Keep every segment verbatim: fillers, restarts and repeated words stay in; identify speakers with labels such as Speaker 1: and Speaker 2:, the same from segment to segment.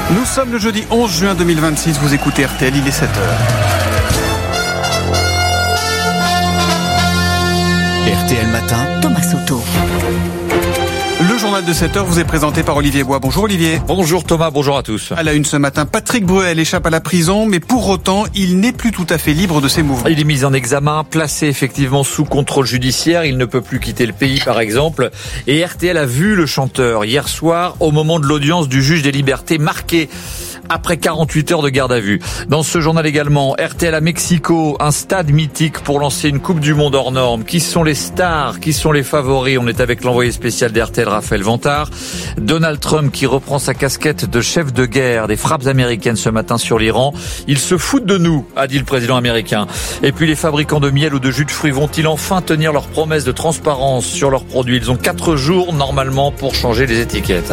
Speaker 1: Nous sommes le jeudi onze juin deux mille vingt-six, vous écoutez R T L, il est sept heures.
Speaker 2: R T L Matin,
Speaker 3: Thomas Soto.
Speaker 1: Le journal de sept heures vous est présenté par Olivier Bois. Bonjour Olivier.
Speaker 4: Bonjour Thomas, bonjour à tous.
Speaker 1: À la une ce matin, Patrick Bruel échappe à la prison, mais pour autant, il n'est plus tout à fait libre de ses mouvements.
Speaker 4: Il est mis en examen, placé effectivement sous contrôle judiciaire. Il ne peut plus quitter le pays par exemple. Et R T L a vu le chanteur hier soir au moment de l'audience du juge des libertés marqué après quarante-huit heures de garde à vue. Dans ce journal également, R T L à Mexico, un stade mythique pour lancer une Coupe du Monde hors norme. Qui sont les stars? Qui sont les favoris? On est avec l'envoyé spécial d'R T L, Raphaël Vantard. Donald Trump qui reprend sa casquette de chef de guerre des frappes américaines ce matin sur l'Iran. Ils se foutent de nous, a dit le président américain. Et puis les fabricants de miel ou de jus de fruits vont-ils enfin tenir leurs promesses de transparence sur leurs produits? Ils ont quatre jours normalement pour changer les étiquettes.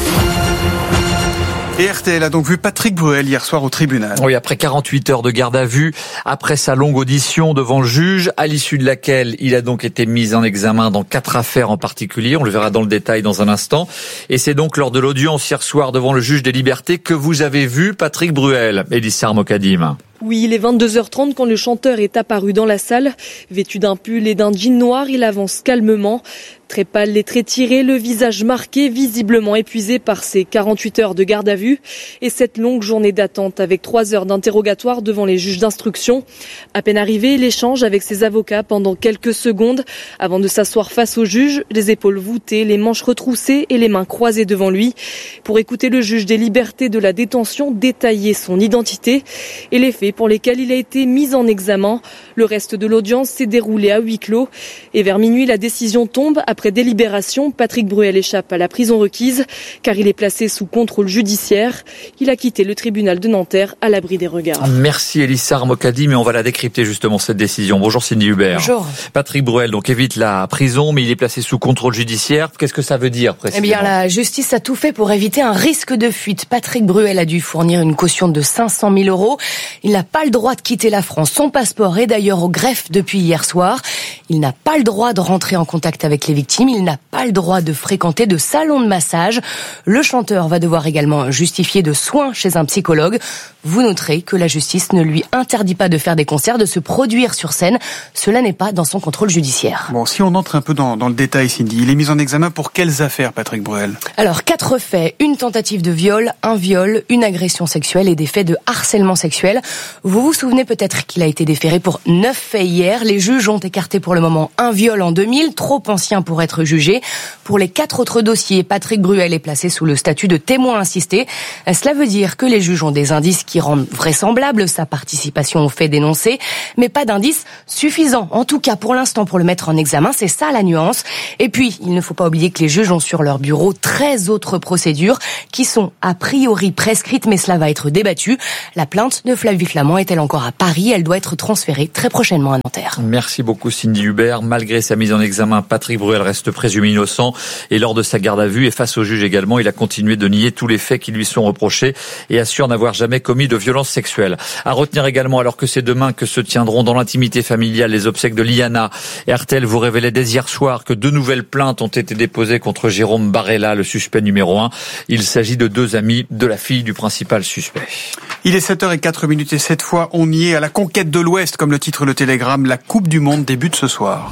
Speaker 1: Et R T L a donc vu Patrick Bruel hier soir au tribunal.
Speaker 4: Oui, après quarante-huit heures de garde à vue, après sa longue audition devant le juge, à l'issue de laquelle il a donc été mis en examen dans quatre affaires en particulier. On le verra dans le détail dans un instant. Et c'est donc lors de l'audience hier soir devant le juge des libertés que vous avez vu Patrick Bruel. Elissa Mokadim.
Speaker 5: Oui, il est vingt-deux heures trente quand le chanteur est apparu dans la salle. Vêtu d'un pull et d'un jean noir, il avance calmement. Très pâle, les traits tirés, le visage marqué, visiblement épuisé par ses quarante-huit heures de garde à vue. Et cette longue journée d'attente avec trois heures d'interrogatoire devant les juges d'instruction. À peine arrivé, il échange avec ses avocats pendant quelques secondes avant de s'asseoir face au juge, les épaules voûtées, les manches retroussées et les mains croisées devant lui. Pour écouter le juge des libertés de la détention détailler son identité et les faits pour lesquels il a été mis en examen. Le reste de l'audience s'est déroulé à huis clos. Et vers minuit, la décision tombe. Après délibération, Patrick Bruel échappe à la prison requise car il est placé sous contrôle judiciaire. Il a quitté le tribunal de Nanterre à l'abri des regards.
Speaker 4: Merci Elissa Armocadi, mais on va la décrypter justement cette décision. Bonjour Cindy Hubert.
Speaker 3: Bonjour.
Speaker 4: Patrick Bruel donc évite la prison, mais il est placé sous contrôle judiciaire. Qu'est-ce que ça veut dire précisément?
Speaker 3: Eh bien, la justice a tout fait pour éviter un risque de fuite. Patrick Bruel a dû fournir une caution de cinq cent mille euros. Il n'a pas le droit de quitter la France. Son passeport est d'ailleurs au greffe depuis hier soir. Il n'a pas le droit de rentrer en contact avec les victimes. Il n'a pas le droit de fréquenter de salon de massage. Le chanteur va devoir également justifier de soins chez un psychologue. Vous noterez que la justice ne lui interdit pas de faire des concerts, de se produire sur scène. Cela n'est pas dans son contrôle judiciaire.
Speaker 1: Bon, si on entre un peu dans, dans le détail, Cindy, il est mis en examen pour quelles affaires, Patrick Bruel?
Speaker 3: Alors, quatre faits. Une tentative de viol, un viol, une agression sexuelle et des faits de harcèlement sexuel. Vous vous souvenez peut-être qu'il a été déféré pour neuf faits hier. Les juges ont écarté pour le moment un viol en deux mille, trop ancien pour être jugé. Pour les quatre autres dossiers, Patrick Bruel est placé sous le statut de témoin assisté. Cela veut dire que les juges ont des indices qui rendent vraisemblable sa participation aux faits dénoncés, mais pas d'indices suffisants. En tout cas, pour l'instant, pour le mettre en examen, c'est ça la nuance. Et puis, il ne faut pas oublier que les juges ont sur leur bureau treize autres procédures qui sont a priori prescrites, mais cela va être débattu. La plainte de Flavie Flament est-elle encore à Paris? Elle doit être transférée très prochainement à Nanterre.
Speaker 4: Merci beaucoup Cindy Hubert. Malgré sa mise en examen, Patrick Bruel reste présumé innocent et lors de sa garde à vue et face au juge également, il a continué de nier tous les faits qui lui sont reprochés et assure n'avoir jamais commis de violence sexuelle. À retenir également, alors que c'est demain que se tiendront dans l'intimité familiale les obsèques de Liana, R T L vous révélait dès hier soir que deux nouvelles plaintes ont été déposées contre Jérôme Barella, le suspect numéro un. Il s'agit de deux amis de la fille du principal suspect.
Speaker 1: Il est sept heures zéro quatre minutes et cette fois on y est à la conquête de l'Ouest, comme le titre le Télégramme. La Coupe du Monde débute ce soir.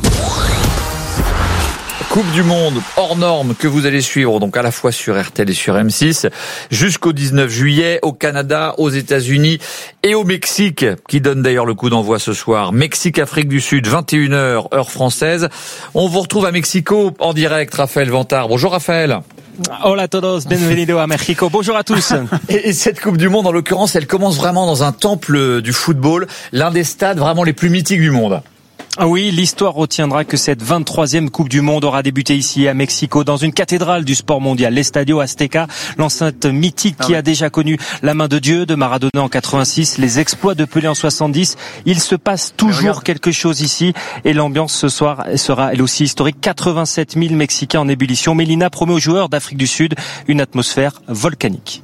Speaker 4: Coupe du Monde hors norme que vous allez suivre donc à la fois sur R T L et sur M six jusqu'au dix-neuf juillet au Canada, aux États-Unis et au Mexique qui donne d'ailleurs le coup d'envoi ce soir. Mexique-Afrique du Sud, vingt et une heures, heure française. On vous retrouve à Mexico en direct, Raphaël Vantard. Bonjour Raphaël.
Speaker 6: Hola a todos, bienvenido a Mexico. Bonjour à tous.
Speaker 4: Et cette Coupe du Monde, en l'occurrence, elle commence vraiment dans un temple du football, l'un des stades vraiment les plus mythiques du monde.
Speaker 6: Ah oui, l'histoire retiendra que cette vingt-troisième Coupe du Monde aura débuté ici à Mexico, dans une cathédrale du sport mondial, l'Estadio Azteca, l'enceinte mythique qui a déjà connu la main de Dieu de Maradona en quatre-vingt-six, les exploits de Pelé en soixante-dix. Il se passe toujours quelque chose ici et l'ambiance ce soir sera elle aussi historique. quatre-vingt-sept mille Mexicains en ébullition. Mélina promet aux joueurs d'Afrique du Sud une atmosphère volcanique.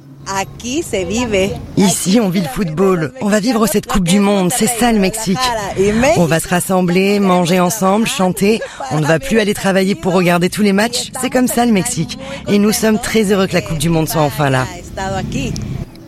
Speaker 7: Ici, on vit le football. On va vivre cette Coupe du Monde. C'est ça le Mexique. On va se rassembler, manger ensemble, chanter. On ne va plus aller travailler pour regarder tous les matchs. C'est comme ça le Mexique. Et nous sommes très heureux que la Coupe du Monde soit enfin là.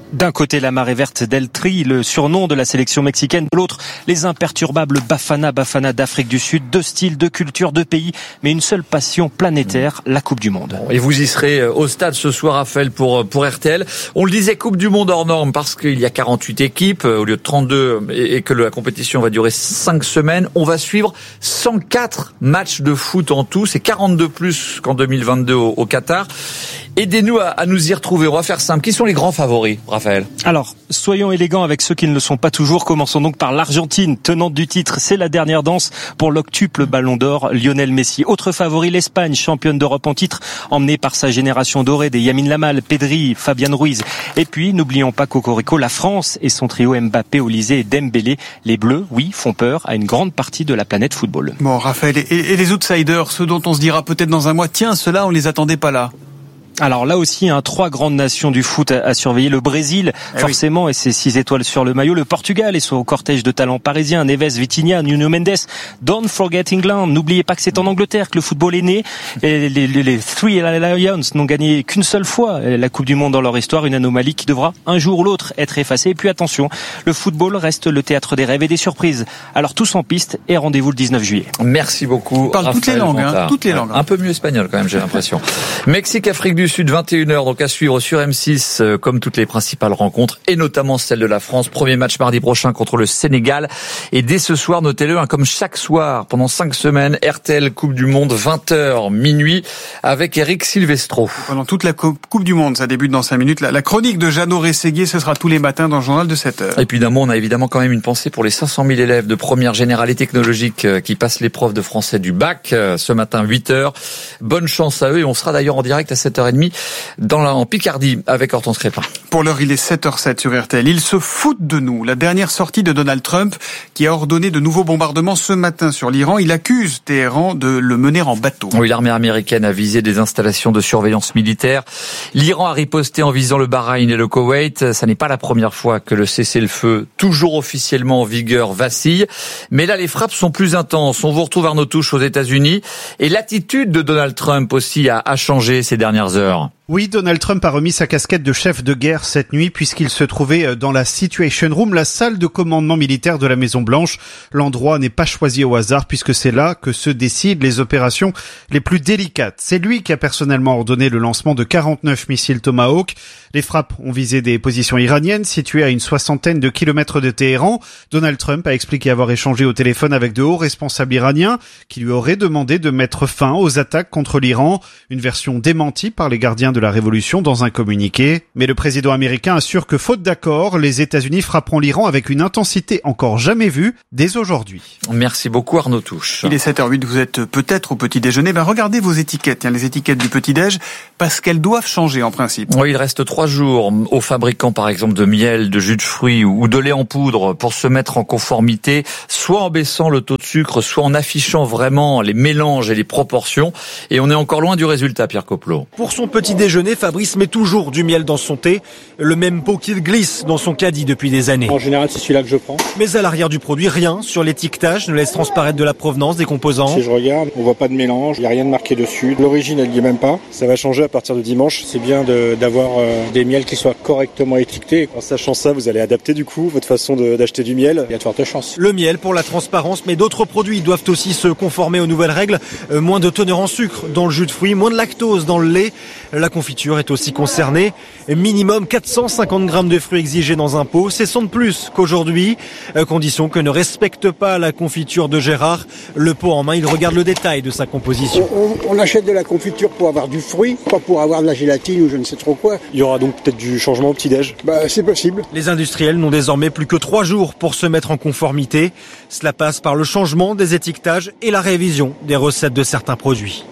Speaker 6: D'un côté, la marée verte d'El Tri, le surnom de la sélection mexicaine. De l'autre, les imperturbables Bafana Bafana d'Afrique du Sud. Deux styles, deux cultures, deux pays, mais une seule passion planétaire, la Coupe du Monde.
Speaker 4: Et vous y serez au stade ce soir, Raphaël, pour, pour R T L. On le disait, Coupe du Monde hors norme, parce qu'il y a quarante-huit équipes au lieu de trente-deux et que la compétition va durer cinq semaines. On va suivre cent quatre matchs de foot en tout. C'est quarante-deux plus qu'en deux mille vingt-deux au, au Qatar. Aidez-nous à, à nous y retrouver. On va faire simple. Qui sont les grands favoris, Raphaël?
Speaker 6: Alors, soyons élégants avec ceux qui ne le sont pas toujours. Commençons donc par l'Argentine, tenante du titre. C'est la dernière danse pour l'octuple Ballon d'Or, Lionel Messi. Autre favori, l'Espagne, championne d'Europe en titre, emmenée par sa génération dorée des Yamin Lamal, Pedri, Fabian Ruiz. Et puis, n'oublions pas Cocorico, la France et son trio Mbappé, Olysée et Dembélé. Les Bleus, oui, font peur à une grande partie de la planète football.
Speaker 1: Bon, Raphaël, et, et les outsiders, ceux dont on se dira peut-être dans un mois, tiens, ceux-là, on les attendait pas là.
Speaker 6: Alors là aussi, hein, trois grandes nations du foot à, à surveiller. Le Brésil, eh forcément, oui. et ses six étoiles sur le maillot. Le Portugal et son cortège de talents parisiens. Neves, Vitinha, Nuno Mendes. Don't forget England. N'oubliez pas que c'est en Angleterre que le football est né. Et les, les, les Three Lions n'ont gagné qu'une seule fois la Coupe du Monde dans leur histoire. Une anomalie qui devra un jour ou l'autre être effacée. Et puis attention, le football reste le théâtre des rêves et des surprises. Alors tous en piste et rendez-vous le dix-neuf juillet.
Speaker 4: Merci beaucoup.
Speaker 1: On parle
Speaker 4: Raphaël
Speaker 1: toutes les langues, hein, toutes les langues.
Speaker 4: Un peu mieux espagnol quand même, j'ai l'impression. Mexique, Afrique du Sud, vingt et une heures, donc à suivre sur M six, euh, comme toutes les principales rencontres, et notamment celle de la France. Premier match mardi prochain contre le Sénégal. Et dès ce soir, notez-le, hein, comme chaque soir, pendant cinq semaines, R T L Coupe du Monde, vingt heures, minuit, avec Eric Silvestro.
Speaker 1: Pendant toute la Coupe du Monde, ça débute dans cinq minutes. La, la chronique de Jeannot Rességuier, ce sera tous les matins dans le journal de sept heures.
Speaker 4: Et puis d'un mot, on a évidemment quand même une pensée pour les cinq cent mille élèves de première générale et technologique qui passent l'épreuve de français du bac ce matin, huit heures. Bonne chance à eux, et on sera d'ailleurs en direct à sept heures trente dans la, en Picardie avec Hortense Crépin.
Speaker 1: Pour l'heure, il est sept heures zéro sept sur R T L. Ils se foutent de nous. La dernière sortie de Donald Trump, qui a ordonné de nouveaux bombardements ce matin sur l'Iran, il accuse Téhéran de le mener en bateau.
Speaker 4: Oui, l'armée américaine a visé des installations de surveillance militaire. L'Iran a riposté en visant le Bahreïn et le Koweït. Ça n'est pas la première fois que le cessez-le-feu, toujours officiellement en vigueur, vacille. Mais là, les frappes sont plus intenses. On vous retrouve Arnaud Touche aux États-Unis. Et l'attitude de Donald Trump aussi a, a changé ces dernières heures.
Speaker 2: Oui, Donald Trump a remis sa casquette de chef de guerre cette nuit puisqu'il se trouvait dans la Situation Room, la salle de commandement militaire de la Maison-Blanche. L'endroit n'est pas choisi au hasard puisque c'est là que se décident les opérations les plus délicates. C'est lui qui a personnellement ordonné le lancement de quarante-neuf missiles Tomahawk. Les frappes ont visé des positions iraniennes situées à une soixantaine de kilomètres de Téhéran. Donald Trump a expliqué avoir échangé au téléphone avec de hauts responsables iraniens qui lui auraient demandé de mettre fin aux attaques contre l'Iran. Une version démentie par les gardiens de la Révolution dans un communiqué. Mais le président américain assure que, faute d'accord, les États-Unis frapperont l'Iran avec une intensité encore jamais vue dès aujourd'hui.
Speaker 4: Merci beaucoup Arnaud Touche.
Speaker 1: Il est sept heures huit, vous êtes peut-être au petit déjeuner. Ben regardez vos étiquettes, hein, les étiquettes du petit déj, parce qu'elles doivent changer en principe.
Speaker 4: Oui, il reste trois jours aux fabricants par exemple de miel, de jus de fruits ou de lait en poudre pour se mettre en conformité, soit en baissant le taux de sucre, soit en affichant vraiment les mélanges et les proportions. Et on est encore loin du résultat, Pierre Coppelot.
Speaker 8: Pour son petit déjeuner, Fabrice met toujours du miel dans son thé, le même pot qu'il glisse dans son caddie depuis des années.
Speaker 9: En général, c'est celui-là que je prends.
Speaker 8: Mais à l'arrière du produit, rien sur l'étiquetage ne laisse transparaître de la provenance des composants.
Speaker 9: Si je regarde, on voit pas de mélange, il n'y a rien de marqué dessus. L'origine, elle n'y est même pas. Ça va changer à partir de dimanche. C'est bien de, d'avoir euh, des miels qui soient correctement étiquetés. En sachant ça, vous allez adapter du coup votre façon de, d'acheter du miel. Il y a de fortes chances.
Speaker 8: Le miel pour la transparence, mais d'autres produits doivent aussi se conformer aux nouvelles règles. Euh, moins de teneur en sucre dans le jus de fruits, moins de lactose dans le lait. La confiture est aussi concernée. Minimum quatre cent cinquante grammes de fruits exigés dans un pot. C'est cent de plus qu'aujourd'hui. Euh, condition que ne respecte pas la confiture de Gérard. Le pot en main, il regarde le détail de sa composition.
Speaker 10: On, on achète de la confiture pour avoir du fruit, pas pour avoir de la gélatine ou je ne sais trop quoi.
Speaker 9: Il y aura donc peut-être du changement au petit-déj.
Speaker 10: Bah, c'est possible.
Speaker 8: Les industriels n'ont désormais plus que trois jours pour se mettre en conformité. Cela passe par le changement des étiquetages et la révision des recettes de certains produits.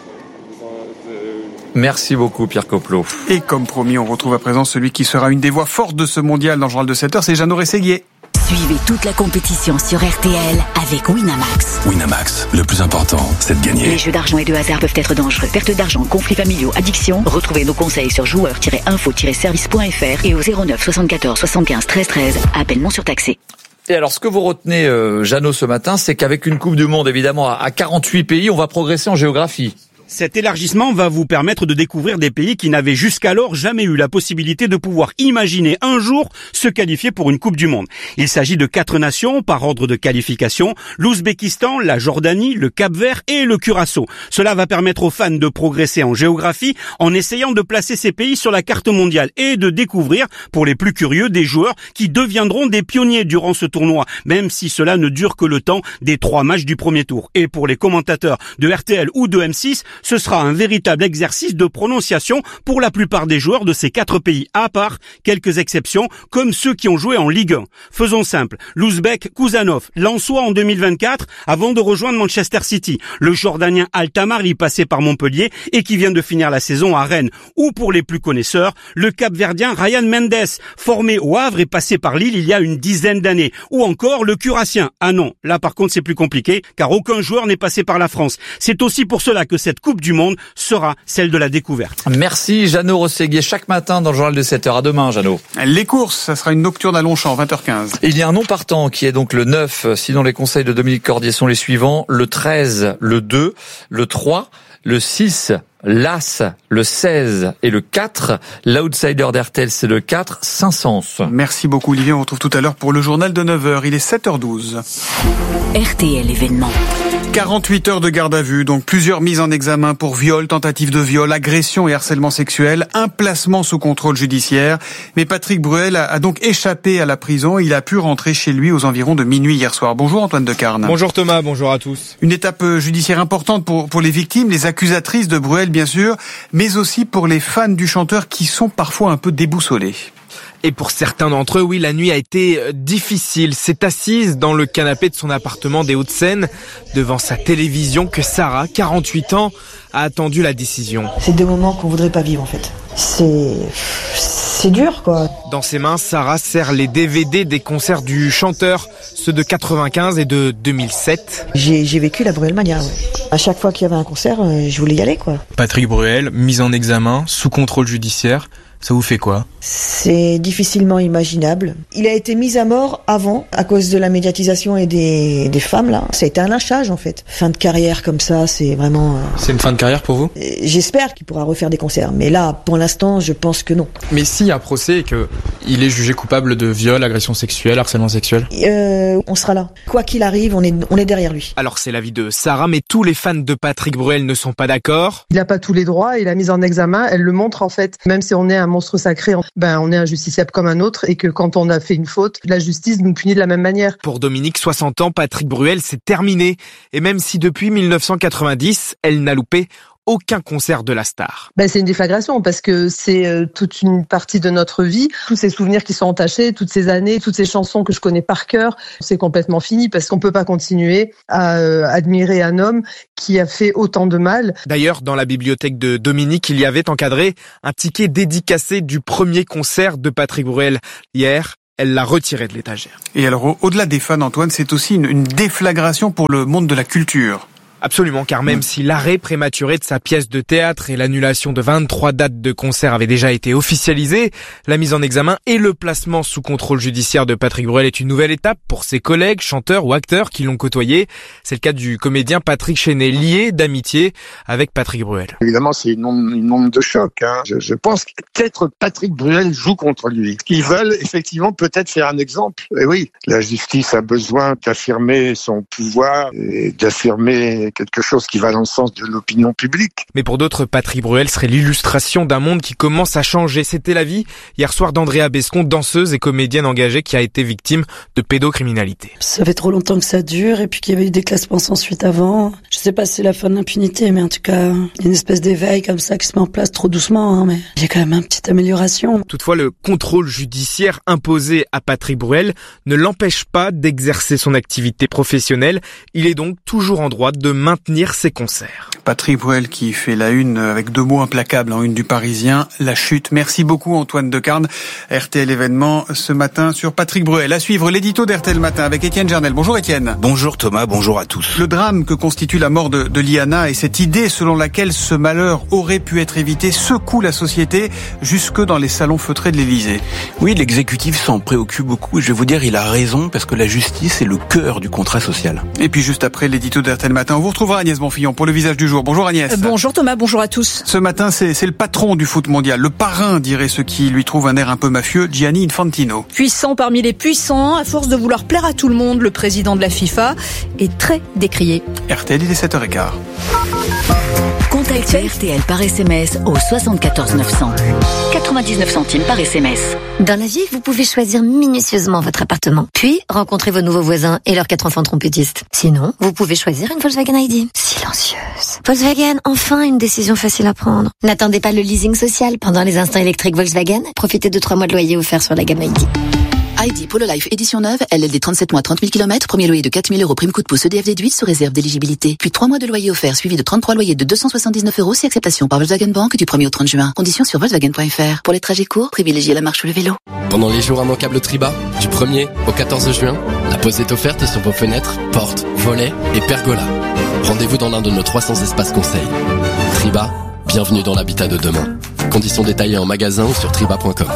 Speaker 4: Merci beaucoup Pierre Coppelot.
Speaker 1: Et comme promis, on retrouve à présent celui qui sera une des voix fortes de ce mondial dans le journal de sept heures, c'est Jeannot Rességuier.
Speaker 11: Suivez toute la compétition sur R T L avec Winamax.
Speaker 12: Winamax, le plus important, c'est de gagner.
Speaker 11: Les jeux d'argent et de hasard peuvent être dangereux. Perte d'argent, conflits familiaux, addiction. Retrouvez nos conseils sur joueurs tiret info tiret service point f r et au zéro neuf soixante-quatorze soixante-quinze treize treize. Appel non surtaxé.
Speaker 4: Et alors, ce que vous retenez, euh, Jeannot, ce matin, c'est qu'avec une Coupe du Monde, évidemment, à quarante-huit pays, on va progresser en géographie.
Speaker 13: Cet élargissement va vous permettre de découvrir des pays qui n'avaient jusqu'alors jamais eu la possibilité de pouvoir imaginer un jour se qualifier pour une Coupe du Monde. Il s'agit de quatre nations par ordre de qualification, l'Ouzbékistan, la Jordanie, le Cap-Vert et le Curaçao. Cela va permettre aux fans de progresser en géographie en essayant de placer ces pays sur la carte mondiale et de découvrir, pour les plus curieux, des joueurs qui deviendront des pionniers durant ce tournoi, même si cela ne dure que le temps des trois matchs du premier tour. Et pour les commentateurs de R T L ou de M six, ce sera un véritable exercice de prononciation pour la plupart des joueurs de ces quatre pays, à part quelques exceptions, comme ceux qui ont joué en Ligue un. Faisons simple, l'Ouzbek Kouzanov, Lensois en deux mille vingt-quatre, avant de rejoindre Manchester City. Le Jordanien Al-Tamari, passé par Montpellier et qui vient de finir la saison à Rennes. Ou pour les plus connaisseurs, le Cap-Verdien Ryan Mendes, formé au Havre et passé par Lille il y a une dizaine d'années. Ou encore le Curassien. Ah non, là par contre c'est plus compliqué, car aucun joueur n'est passé par la France. C'est aussi pour cela que cette Coupe du Monde sera celle de la découverte.
Speaker 4: Merci Jeannot Rosséguier, chaque matin dans le journal de sept heures. À demain Jeannot.
Speaker 1: Les courses, ça sera une nocturne à Longchamp, vingt heures quinze.
Speaker 4: Il y a un non partant qui est donc le neuf, sinon les conseils de Dominique Cordier sont les suivants, le treize, le deux, le trois, le six, l'As, le seize et le quatre. L'outsider d'R T L, c'est le quatre, Saint-Saëns.
Speaker 1: Merci beaucoup Olivier, on retrouve tout à l'heure pour le journal de neuf heures. Il est sept heures douze.
Speaker 11: R T L événement.
Speaker 1: quarante-huit heures de garde à vue, donc plusieurs mises en examen pour viol, tentative de viol, agression et harcèlement sexuel, un placement sous contrôle judiciaire. Mais Patrick Bruel a donc échappé à la prison. Il a pu rentrer chez lui aux environs de minuit hier soir. Bonjour Antoine Decarne.
Speaker 14: Bonjour Thomas, bonjour à tous.
Speaker 1: Une étape judiciaire importante pour, pour les victimes, les accusatrices de Bruel bien sûr, mais aussi pour les fans du chanteur qui sont parfois un peu déboussolés.
Speaker 14: Et pour certains d'entre eux, oui, la nuit a été difficile. C'est assise dans le canapé de son appartement des Hauts-de-Seine, devant sa télévision, que Sarah, quarante-huit ans, a attendu la décision.
Speaker 15: C'est deux moments qu'on voudrait pas vivre en fait. C'est... c'est dur quoi.
Speaker 14: Dans ses mains, Sarah serre les D V D des concerts du chanteur, ceux de quatre-vingt-quinze et de deux mille sept.
Speaker 15: J'ai, j'ai vécu la Bruel Mania, ouais. À chaque fois qu'il y avait un concert, je voulais y aller quoi.
Speaker 16: Patrick Bruel, mis en examen, sous contrôle judiciaire. Ça vous fait quoi?
Speaker 15: C'est difficilement imaginable. Il a été mis à mort avant, à cause de la médiatisation et des, des femmes, là. Ça a été un lynchage, en fait. Fin de carrière comme ça, c'est vraiment... Euh...
Speaker 16: C'est une fin de carrière pour vous?
Speaker 15: J'espère qu'il pourra refaire des concerts. Mais là, pour l'instant, je pense que non.
Speaker 16: Mais s'il y a procès et qu'il est jugé coupable de viol, agression sexuelle, harcèlement sexuel?
Speaker 15: euh, On sera là. Quoi qu'il arrive, on est, on est derrière lui.
Speaker 14: Alors, c'est l'avis de Sarah, mais tous les fans de Patrick Bruel ne sont pas d'accord.
Speaker 17: Il n'a pas tous les droits et la mise en examen, elle le montre, en fait. Même si on est un monstre sacré, ben on est un justiciable comme un autre et que quand on a fait une faute, la justice nous punit de la même manière.
Speaker 14: Pour Dominique, soixante ans, Patrick Bruel, c'est terminé. Et même si depuis mille neuf cent quatre-vingt-dix, elle n'a loupé aucun concert de la star.
Speaker 17: Ben c'est une déflagration parce que c'est euh, toute une partie de notre vie, tous ces souvenirs qui sont entachés, toutes ces années, toutes ces chansons que je connais par cœur, c'est complètement fini parce qu'on peut pas continuer à euh, admirer un homme qui a fait autant de mal.
Speaker 14: D'ailleurs, dans la bibliothèque de Dominique, il y avait encadré un ticket dédicacé du premier concert de Patrick Bruel. Hier, elle l'a retiré de l'étagère.
Speaker 1: Et alors, au-delà des fans, Antoine, c'est aussi une, une déflagration pour le monde de la culture.
Speaker 14: Absolument, car même si l'arrêt prématuré de sa pièce de théâtre et l'annulation de vingt-trois dates de concert avaient déjà été officialisés, la mise en examen et le placement sous contrôle judiciaire de Patrick Bruel est une nouvelle étape pour ses collègues, chanteurs ou acteurs qui l'ont côtoyé. C'est le cas du comédien Patrick Chenet, lié d'amitié avec Patrick Bruel.
Speaker 18: Évidemment, c'est une onde, une onde de choc. Hein. Je, je pense que peut-être Patrick Bruel joue contre lui. Ils veulent effectivement peut-être faire un exemple. Et oui, la justice a besoin d'affirmer son pouvoir et d'affirmer quelque chose qui va dans le sens de l'opinion publique.
Speaker 14: Mais pour d'autres, Patrick Bruel serait l'illustration d'un monde qui commence à changer. C'était l'avis hier soir d'Andrea Bescon, danseuse et comédienne engagée qui a été victime de pédocriminalité.
Speaker 19: Ça fait trop longtemps que ça dure et puis qu'il y avait eu des classements sans suite avant. Je sais pas si c'est la fin de l'impunité, mais en tout cas, il y a une espèce d'éveil comme ça qui se met en place trop doucement, hein, mais il y a quand même une petite amélioration.
Speaker 14: Toutefois, le contrôle judiciaire imposé à Patrick Bruel ne l'empêche pas d'exercer son activité professionnelle. Il est donc toujours en droit de maintenir ses concerts.
Speaker 1: Patrick Bruel qui fait la une avec deux mots implacables en une du Parisien, la chute. Merci beaucoup Antoine Decarne. R T L événement ce matin sur Patrick Bruel. À suivre l'édito d'R T L Matin avec Étienne Jarnel. Bonjour Étienne.
Speaker 20: Bonjour Thomas, bonjour à tous.
Speaker 1: Le drame que constitue la mort de, de Liana et cette idée selon laquelle ce malheur aurait pu être évité secoue la société jusque dans les salons feutrés de l'Élysée.
Speaker 20: Oui, l'exécutif s'en préoccupe beaucoup et je vais vous dire, il a raison parce que la justice est le cœur du contrat social.
Speaker 1: Et puis juste après l'édito d'R T L Matin, on vous retrouvera Agnès Bonfillon pour le visage du jour. Bonjour Agnès.
Speaker 21: Bonjour Thomas, bonjour à tous.
Speaker 1: Ce matin, c'est, c'est le patron du foot mondial, le parrain, dirait ceux qui lui trouvent un air un peu mafieux, Gianni Infantino.
Speaker 21: Puissant parmi les puissants, à force de vouloir plaire à tout le monde, le président de la FIFA est très décrié.
Speaker 1: R T L, il est sept heures quinze.
Speaker 11: Contactez R T L par S M S au soixante-quatorze neuf cents. quatre-vingt-dix-neuf centimes par S M S.
Speaker 22: Dans la vie, vous pouvez choisir minutieusement votre appartement, puis rencontrer vos nouveaux voisins et leurs quatre enfants trompettistes. Sinon, vous pouvez choisir une Volkswagen I D. Silencieuse. Volkswagen, enfin une décision facile à prendre. N'attendez pas le leasing social pendant les instants électriques Volkswagen. Profitez de trois mois de loyer offerts sur la gamme I D.
Speaker 23: I D Polo Life édition neuve, L L D trente-sept mois, trente mille kilomètres, premier loyer de quatre mille euros, prime coup de pouce E D F déduit sous réserve d'éligibilité. Puis trois mois de loyer offert suivi de trente-trois loyers de deux cent soixante-dix-neuf euros si acceptation par Volkswagen Bank du premier au trente juin. Conditions sur Volkswagen point F R. Pour les trajets courts, privilégiez la marche ou le vélo.
Speaker 24: Pendant les jours immanquables Triba, du premier au quatorze juin, la pause est offerte sur vos fenêtres, portes, volets et pergolas. Rendez-vous dans l'un de nos trois cents espaces conseils. Triba, bienvenue dans l'habitat de demain. Conditions détaillées en magasin ou sur triba point com.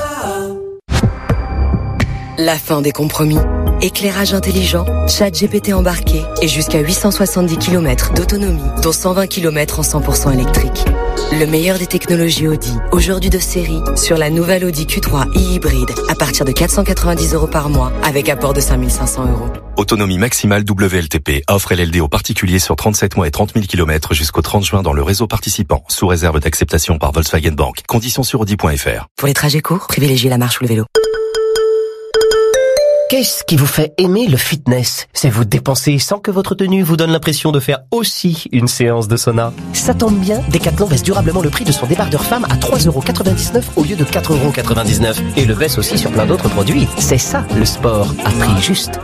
Speaker 25: La fin des compromis. Éclairage intelligent, chat G P T embarqué et jusqu'à huit cent soixante-dix kilomètres d'autonomie, dont cent vingt kilomètres en cent pour cent électrique. Le meilleur des technologies Audi, aujourd'hui de série, sur la nouvelle Audi Q trois e-hybride, à partir de quatre cent quatre-vingt-dix euros par mois, avec apport de cinq mille cinq cents euros.
Speaker 26: Autonomie maximale W L T P. Offre L L D aux particuliers sur trente-sept mois et trente mille kilomètres jusqu'au trente juin dans le réseau participant, sous réserve d'acceptation par Volkswagen Bank. Conditions sur Audi point F R.
Speaker 25: Pour les trajets courts, privilégiez la marche ou le vélo.
Speaker 27: Qu'est-ce qui vous fait aimer le fitness? C'est vous dépenser sans que votre tenue vous donne l'impression de faire aussi une séance de sauna. Ça tombe bien, Decathlon baisse durablement le prix de son débardeur femme à trois euros quatre-vingt-dix-neuf au lieu de quatre euros quatre-vingt-dix-neuf. Et le baisse aussi sur plein d'autres produits. C'est ça, le sport, à prix juste.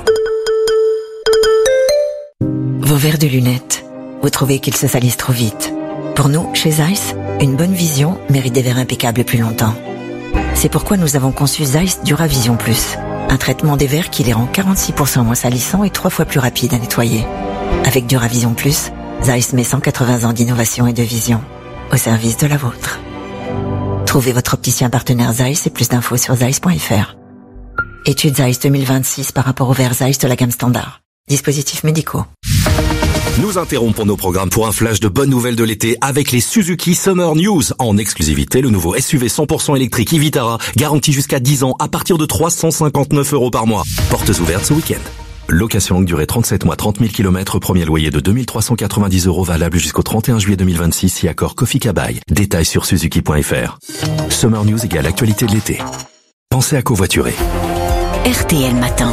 Speaker 25: Vos verres de lunettes, vous trouvez qu'ils se salissent trop vite. Pour nous, chez Zeiss, une bonne vision mérite des verres impeccables plus longtemps. C'est pourquoi nous avons conçu Zeiss Duravision Plus. Un traitement des verres qui les rend quarante-six pour cent moins salissants et trois fois plus rapides à nettoyer. Avec Duravision Plus, Zeiss met cent quatre-vingts ans d'innovation et de vision au service de la vôtre. Trouvez votre opticien partenaire Zeiss et plus d'infos sur zeiss point F R. Étude Zeiss deux mille vingt-six par rapport aux verres Zeiss de la gamme standard. Dispositifs médicaux.
Speaker 28: Nous interrompons nos programmes pour un flash de bonnes nouvelles de l'été avec les Suzuki Summer News. En exclusivité, le nouveau S U V cent pour cent électrique e-Vitara, garanti jusqu'à dix ans à partir de trois cent cinquante-neuf euros par mois. Portes ouvertes ce week-end. Location longue durée trente-sept mois, trente mille kilomètres, premier loyer de deux mille trois cent quatre-vingt-dix euros valable jusqu'au trente et un juillet deux mille vingt-six si accord Kofi Kabai. Détails sur suzuki point F R. Summer News égale actualité de l'été. Pensez à covoiturer.
Speaker 11: R T L Matin.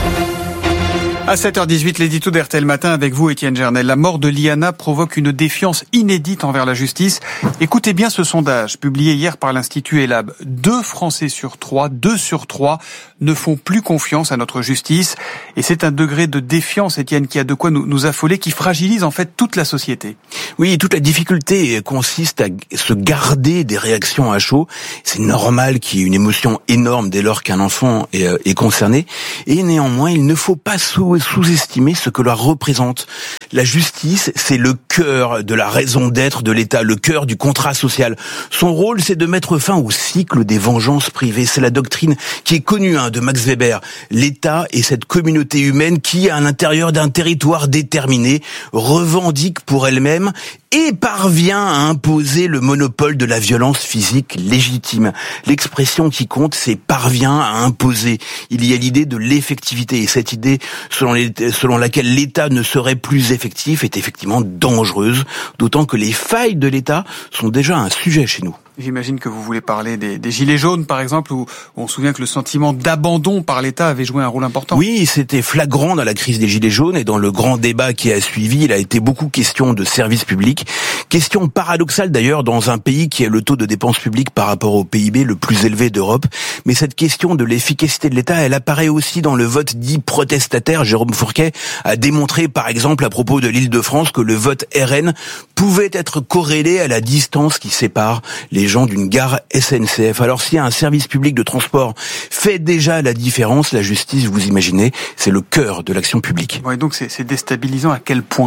Speaker 1: À sept heures dix-huit, l'édito d'R T L Matin avec vous, Étienne Gernel. La mort de Liana provoque une défiance inédite envers la justice. Écoutez bien ce sondage publié hier par l'Institut Elab. Deux Français sur trois, deux sur trois ne font plus confiance à notre justice. Et c'est un degré de défiance, Étienne, qui a de quoi nous, nous affoler, qui fragilise en fait toute la société.
Speaker 20: Oui, toute la difficulté consiste à se garder des réactions à chaud. C'est normal qu'il y ait une émotion énorme dès lors qu'un enfant est, est concerné. Et néanmoins, il ne faut pas sous sous-estimer ce que leur représente. La justice, c'est le cœur de la raison d'être de l'État, le cœur du contrat social. Son rôle, c'est de mettre fin au cycle des vengeances privées. C'est la doctrine qui est connue hein, de Max Weber. L'État est cette communauté humaine qui, à l'intérieur d'un territoire déterminé, revendique pour elle-même et parvient à imposer le monopole de la violence physique légitime. L'expression qui compte, c'est parvient à imposer. Il y a l'idée de l'effectivité, et cette idée selon, les, selon laquelle l'État ne serait plus effectif est effectivement dangereuse, d'autant que les failles de l'État sont déjà un sujet chez nous.
Speaker 1: J'imagine que vous voulez parler des, des Gilets jaunes, par exemple, où on se souvient que le sentiment d'abandon par l'État avait joué un rôle important.
Speaker 20: Oui, c'était flagrant dans la crise des Gilets jaunes et dans le grand débat qui a suivi, il a été beaucoup question de services publics. Question paradoxale d'ailleurs dans un pays qui a le taux de dépenses publiques par rapport au P I B le plus élevé d'Europe. Mais cette question de l'efficacité de l'État, elle apparaît aussi dans le vote dit protestataire. Jérôme Fourquet a démontré, par exemple, à propos de l'Île-de-France, que le vote R N pouvait être corrélé à la distance qui sépare les gens d'une gare S N C F. Alors si un service public de transport fait déjà la différence, la justice, vous imaginez, c'est le cœur de l'action publique.
Speaker 1: Ouais, donc c'est, c'est déstabilisant à quel point selon vous ?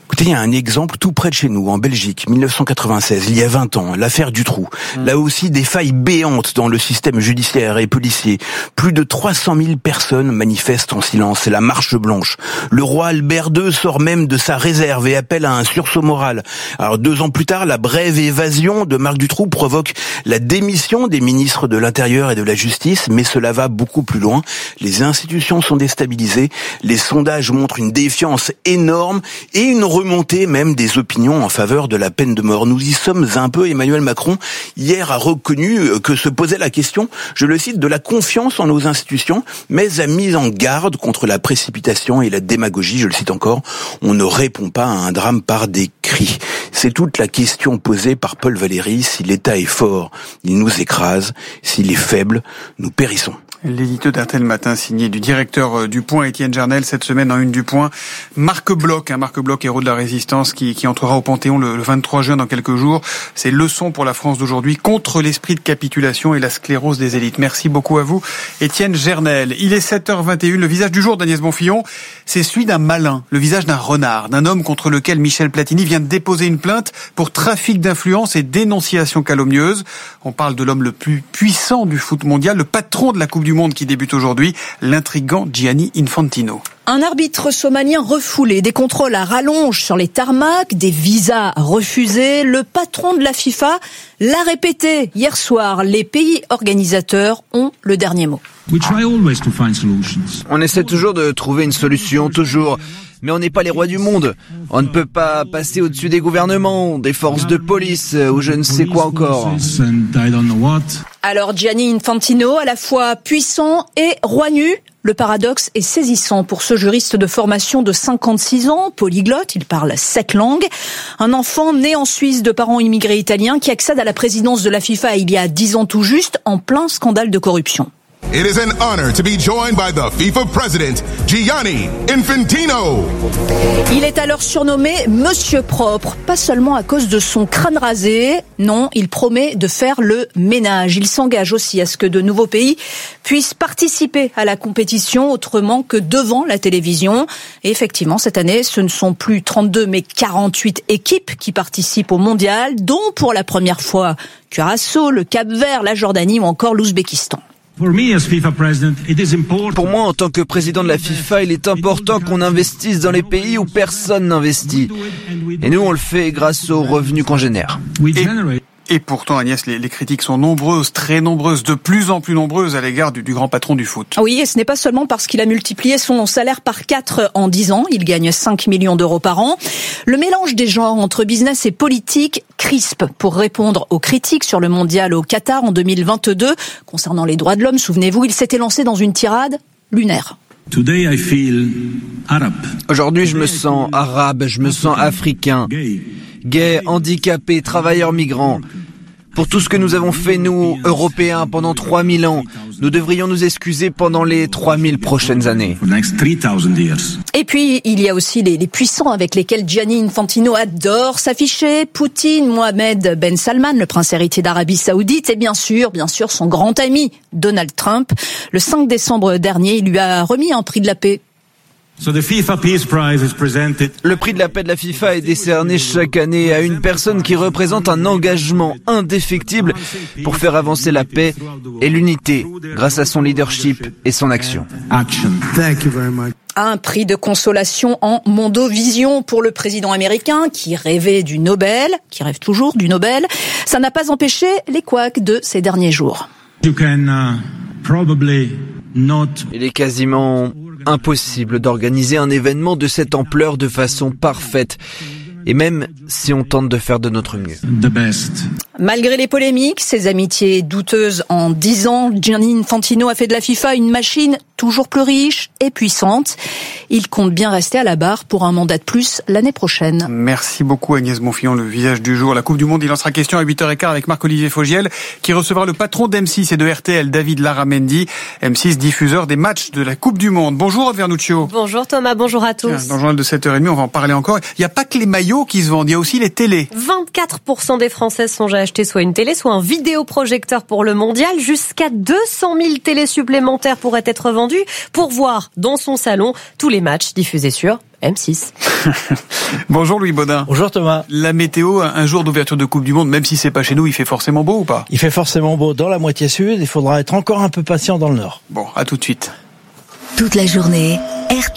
Speaker 20: Écoutez, il y a un exemple tout près de chez nous, en Belgique, mille neuf cent quatre-vingt-seize, il y a vingt ans, l'affaire Dutroux. Mmh. Là aussi, des failles béantes dans le système judiciaire et policier. Plus de trois cent mille personnes manifestent en silence. C'est la marche blanche. Le roi Albert deux sort même de sa réserve et appelle à un sursaut moral. Alors, deux ans plus tard, la brève évasion de Marc Dutroux provoque la démission des ministres de l'Intérieur et de la Justice, mais cela va beaucoup plus loin. Les institutions sont déstabilisées, les sondages montrent une défiance énorme et une remontée même des opinions en faveur de la peine de mort. Nous y sommes un peu. Emmanuel Macron, hier, a reconnu que se posait la question, je le cite, de la confiance en nos institutions, mais a mis en garde contre la précipitation et la démagogie. Je le cite encore, on ne répond pas à un drame par des cris. C'est toute la question posée par Paul Valéry. Si l'État est fort, il nous écrase. S'il est faible, nous périssons.
Speaker 1: L'édito d'R T L Matin signé du directeur du Point, Étienne Jarnel, cette semaine en une du Point. Marc Bloch, hein, Marc Bloch, héros de la résistance, qui, qui entrera au Panthéon le, le vingt-trois juin dans quelques jours. C'est leçon pour la France d'aujourd'hui contre l'esprit de capitulation et la sclérose des élites. Merci beaucoup à vous, Étienne Jarnel. Il est sept heures vingt et une. Le visage du jour d'Agnès Bonfillon, c'est celui d'un malin, le visage d'un renard, d'un homme contre lequel Michel Platini vient de déposer une plainte pour trafic d'influence et dénonciation calomnieuse. On parle de l'homme le plus puissant du foot mondial, le patron de la Coupe du Monde qui débute aujourd'hui, l'intrigant Gianni Infantino.
Speaker 21: Un arbitre somalien refoulé, des contrôles à rallonge sur les tarmacs, des visas refusés. Le patron de la FIFA l'a répété hier soir. Les pays organisateurs ont le dernier mot.
Speaker 2: On essaie toujours de trouver une solution, toujours. Mais on n'est pas les rois du monde. On ne peut pas passer au-dessus des gouvernements, des forces de police ou je ne sais quoi encore.
Speaker 21: Alors Gianni Infantino, à la fois puissant et roi nu. Le paradoxe est saisissant pour ce juriste de formation de cinquante-six ans, polyglotte, il parle sept langues. Un enfant né en Suisse de parents immigrés italiens qui accède à la présidence de la FIFA il y a dix ans tout juste, en plein scandale de corruption.
Speaker 3: It is an honor to be joined by the FIFA president, Gianni Infantino.
Speaker 21: Il est alors surnommé Monsieur Propre, pas seulement à cause de son crâne rasé. Non, il promet de faire le ménage. Il s'engage aussi à ce que de nouveaux pays puissent participer à la compétition autrement que devant la télévision. Et effectivement, cette année, ce ne sont plus trente-deux mais quarante-huit équipes qui participent au mondial, dont pour la première fois Curaçao, le Cap-Vert, la Jordanie ou encore l'Ouzbékistan.
Speaker 2: Pour moi, en tant que président de la FIFA, il est important qu'on investisse dans les pays où personne n'investit. Et nous, on le fait grâce aux revenus qu'on génère.
Speaker 1: Et, et pourtant, Agnès, les, les critiques sont nombreuses, très nombreuses, de plus en plus nombreuses à l'égard du, du grand patron du foot.
Speaker 21: Oui, et ce n'est pas seulement parce qu'il a multiplié son salaire par quatre en dix ans. Il gagne cinq millions d'euros par an. Le mélange des genres entre business et politique crispe. Pour répondre aux critiques sur le mondial au Qatar en deux mille vingt-deux, concernant les droits de l'homme, souvenez-vous, il s'était lancé dans une tirade lunaire.
Speaker 2: Aujourd'hui, je me sens arabe, je me sens africain, gay, handicapé, travailleur migrant. Pour tout ce que nous avons fait, nous, Européens, pendant trois mille ans, nous devrions nous excuser pendant les trois mille prochaines années.
Speaker 21: Et puis, il y a aussi les, les puissants avec lesquels Gianni Infantino adore s'afficher. Poutine, Mohamed Ben Salman, le prince héritier d'Arabie Saoudite, et bien sûr, bien sûr, son grand ami, Donald Trump. Le cinq décembre dernier, il lui a remis un prix de la paix.
Speaker 2: Le prix de la paix de la FIFA est décerné chaque année à une personne qui représente un engagement indéfectible pour faire avancer la paix et l'unité grâce à son leadership et son action.
Speaker 21: Un prix de consolation en Mondovision pour le président américain qui rêvait du Nobel, qui rêve toujours du Nobel. Ça n'a pas empêché les couacs de ces derniers jours.
Speaker 2: Il est quasiment impossible d'organiser un événement de cette ampleur de façon parfaite. Et même si on tente de faire de notre mieux.
Speaker 21: Malgré les polémiques, ses amitiés douteuses en dix ans, Gianni Infantino a fait de la FIFA une machine toujours plus riche et puissante. Il compte bien rester à la barre pour un mandat de plus l'année prochaine.
Speaker 1: Merci beaucoup Agnès Bonfillon, le visage du jour. La Coupe du Monde, il en sera question à huit heures quinze avec Marc-Olivier Fogiel, qui recevra le patron d'M six et de R T L, David Larramendi. M six, diffuseur des matchs de la Coupe du Monde. Bonjour Vernuccio.
Speaker 5: Bonjour Thomas, bonjour à tous.
Speaker 1: Tiens, dans le journal de sept heures trente, on va en parler encore. Il n'y a pas que les maillots qui se vendent, il y a aussi les télés.
Speaker 5: vingt-quatre pour cent des Français songent à acheter soit une télé, soit un vidéoprojecteur pour le mondial. Jusqu'à deux cent mille télés supplémentaires pourraient être vendues pour voir dans son salon tous les matchs diffusés sur M six.
Speaker 1: Bonjour Louis Baudin.
Speaker 6: Bonjour Thomas.
Speaker 1: La météo, un jour d'ouverture de Coupe du Monde, même si c'est pas chez nous, il fait forcément beau ou pas?
Speaker 6: Il fait forcément beau dans la moitié sud, il faudra être encore un peu patient dans le nord.
Speaker 1: Bon, à tout de suite.
Speaker 11: Toute la journée, R T L